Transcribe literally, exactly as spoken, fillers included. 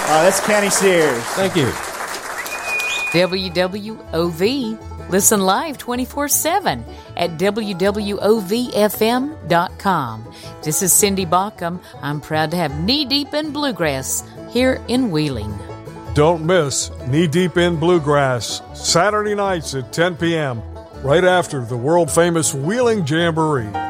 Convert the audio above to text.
Oh, that's Kenny Sears. Thank you. W W O V. Listen live twenty-four seven at W W O V F M dot com. This is Cindy Baucom. I'm proud to have Knee Deep in Bluegrass here in Wheeling. Don't miss Knee Deep in Bluegrass, Saturday nights at ten p.m., right after the world-famous Wheeling Jamboree.